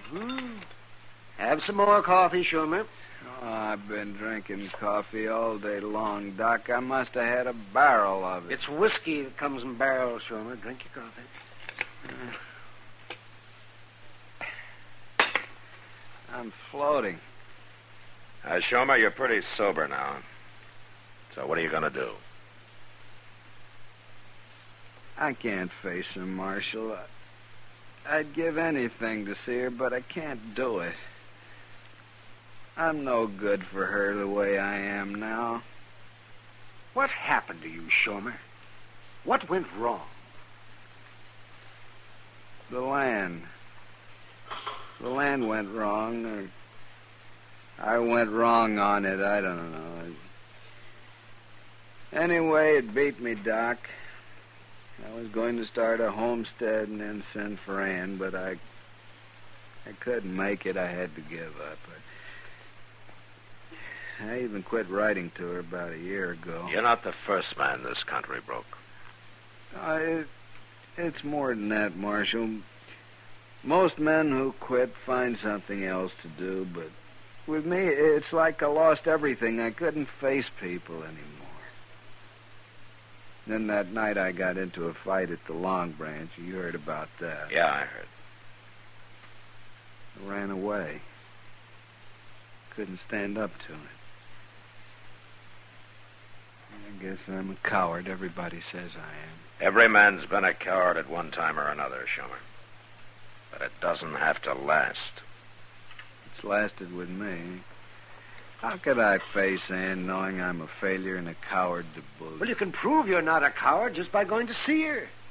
Mm-hmm. Have some more coffee, Schumer. Oh, I've been drinking coffee all day long, Doc. I must have had a barrel of it. It's whiskey that comes in barrels, Schumer. Drink your coffee. I'm floating. Schumer, you're pretty sober now. So what are you going to do? I can't face her, Marshal. I'd give anything to see her, but I can't do it. I'm no good for her the way I am now. What happened to you, Schumer? What went wrong? The land. The land went wrong, or I went wrong on it. I don't know. Anyway, it beat me, Doc. I was going to start a homestead and then send for Ann, but I couldn't make it. I had to give up. I even quit writing to her about a year ago. You're not the first man this country broke. It's more than that, Marshal. Most men who quit find something else to do, but with me, it's like I lost everything. I couldn't face people anymore. Then that night I got into a fight at the Long Branch. You heard about that. Yeah, I heard. I ran away. Couldn't stand up to it. I guess I'm a coward. Everybody says I am. Every man's been a coward at one time or another, Schumer. But it doesn't have to last. It's lasted with me. How could I face Ann knowing I'm a failure and a coward to boot? Well, you can prove you're not a coward just by going to see her.